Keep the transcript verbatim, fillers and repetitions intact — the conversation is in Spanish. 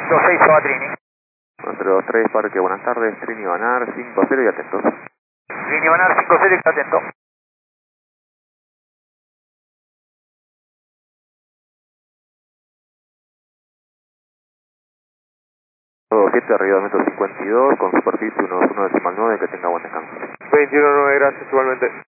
dos seis Java Trini. Nuestro dos tres Parque, buenas tardes, Trini Banar, cinco cero y atentos. Trini Banar cinco cero y está atento. dos siete, arriba metro cincuenta y dos, con superficie uno uno decimal nueve, que tenga buen descanso. veintiuno nueve, gracias igualmente.